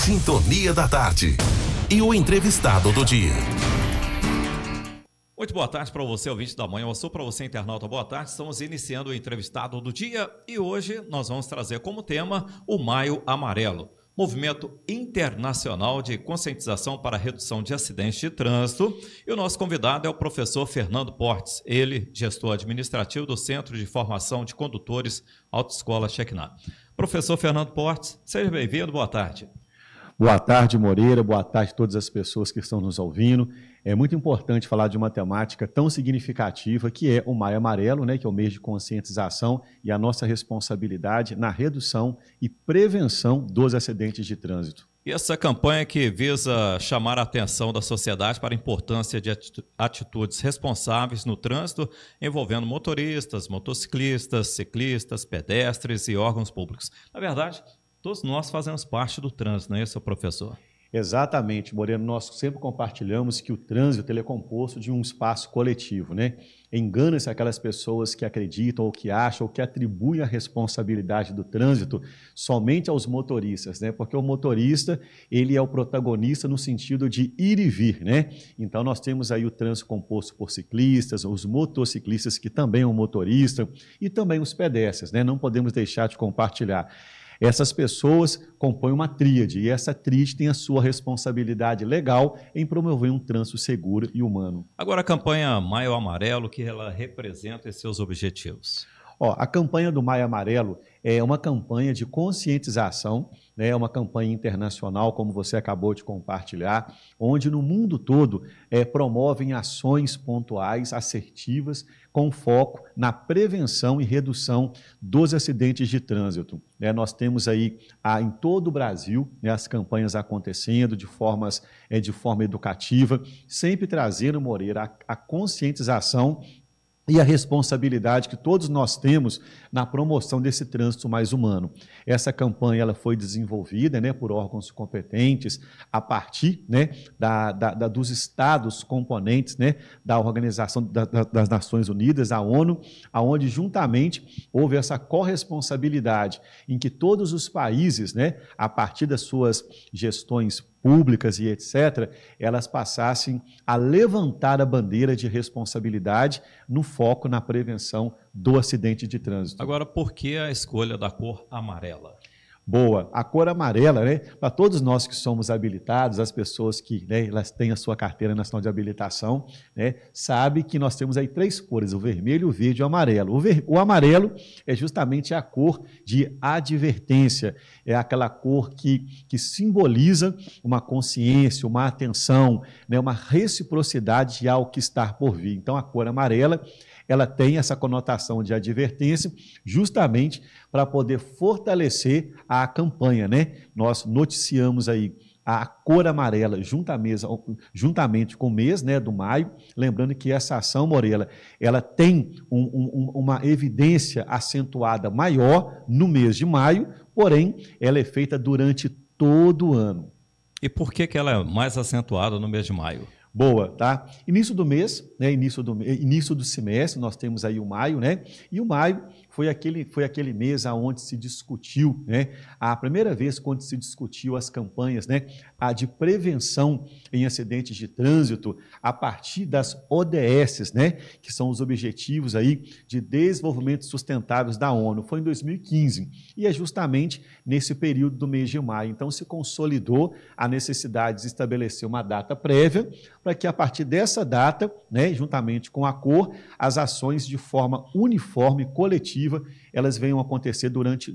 Sintonia da Tarde. E o entrevistado do dia. Muito boa tarde para você, ouvinte da manhã. Eu sou para você, internauta. Boa tarde. Estamos iniciando o entrevistado do dia e hoje nós vamos trazer como tema o Maio Amarelo, movimento internacional de conscientização para a redução de acidentes de trânsito. E o nosso convidado é o professor Fernando Portes, ele, gestor administrativo do Centro de Formação de Condutores Autoescola Shekinah. Professor Fernando Portes, seja bem-vindo, boa tarde. Boa tarde, Moreira, boa tarde a todas as pessoas que estão nos ouvindo. É muito importante falar de uma temática tão significativa que é o Maio Amarelo, né, que é o mês de conscientização e a nossa responsabilidade na redução e prevenção dos acidentes de trânsito. E essa campanha que visa chamar a atenção da sociedade para a importância de atitudes responsáveis no trânsito envolvendo motoristas, motociclistas, ciclistas, pedestres e órgãos públicos. Na verdade, todos nós fazemos parte do trânsito, não é isso, professor? Exatamente, Moreno. Nós sempre compartilhamos que o trânsito ele é composto de um espaço coletivo, né? Engana-se aquelas pessoas que acreditam ou que acham ou que atribuem a responsabilidade do trânsito somente aos motoristas, né? Porque o motorista, ele é o protagonista no sentido de ir e vir, né? Então nós temos aí o trânsito composto por ciclistas, os motociclistas que também é um motorista e também os pedestres, né? Não podemos deixar de compartilhar. Essas pessoas compõem uma tríade e essa tríade tem a sua responsabilidade legal em promover um trânsito seguro e humano. Agora a campanha Maio Amarelo, que ela representa esses seus objetivos? A campanha do Maio Amarelo é uma campanha de conscientização, né, é uma campanha internacional, como você acabou de compartilhar, onde no mundo todo promovem ações pontuais, assertivas, com foco na prevenção e redução dos acidentes de trânsito. Nós temos aí em todo o Brasil, né, as campanhas acontecendo de forma educativa, sempre trazendo, Moreira, a conscientização e a responsabilidade que todos nós temos na promoção desse trânsito mais humano. Essa campanha ela foi desenvolvida, né, por órgãos competentes a partir, né, dos estados componentes, né, da Organização das Nações Unidas, a ONU, onde juntamente houve essa corresponsabilidade em que todos os países, né, a partir das suas gestões públicas e etc., elas passassem a levantar a bandeira de responsabilidade no foco na prevenção do acidente de trânsito. Agora, por que a escolha da cor amarela? Boa. A cor amarela, né, para todos nós que somos habilitados, as pessoas que, né, elas têm a sua carteira nacional de habilitação, né, sabe que nós temos aí 3 cores, o vermelho, o verde e o amarelo. O amarelo é justamente a cor de advertência, é aquela cor que simboliza uma consciência, uma atenção, né, uma reciprocidade ao que está por vir. Então, a cor amarela, ela tem essa conotação de advertência justamente para poder fortalecer a campanha, né? Nós noticiamos aí a cor amarela juntamente com o mês, né, do maio, lembrando que essa ação, Moreira, ela tem uma evidência acentuada maior no mês de maio, porém, ela é feita durante todo o ano. E por que ela é mais acentuada no mês de maio? Boa, tá? Início do mês, né? Início do semestre, nós temos aí o maio, né? E o maio foi aquele mês onde se discutiu, né? A primeira vez quando se discutiu as campanhas, né? A de prevenção em acidentes de trânsito a partir das ODS, né? Que são os Objetivos aí de Desenvolvimento Sustentáveis da ONU. Foi em 2015 e é justamente nesse período do mês de maio. Então se consolidou a necessidade de estabelecer uma data prévia para que a partir dessa data, né, juntamente com a cor, as ações de forma uniforme, coletiva, elas venham acontecer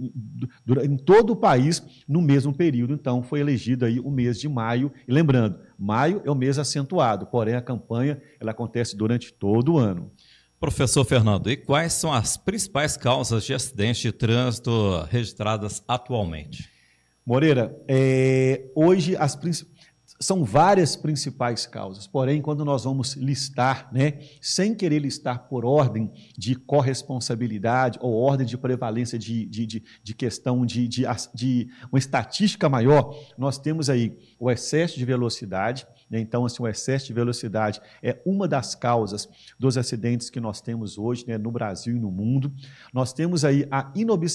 em todo o país no mesmo período. Então, foi elegido aí o mês de maio. E lembrando, maio é o mês acentuado, porém a campanha ela acontece durante todo o ano. Professor Fernando, e quais são as principais causas de acidentes de trânsito registradas atualmente? Moreira, hoje são várias principais causas, porém, quando nós vamos listar, né, sem querer listar por ordem de corresponsabilidade ou ordem de prevalência de questão de uma estatística maior, nós temos aí o excesso de velocidade, né? Então, assim, o excesso de velocidade é uma das causas dos acidentes que nós temos hoje, né, no Brasil e no mundo. Nós temos aí a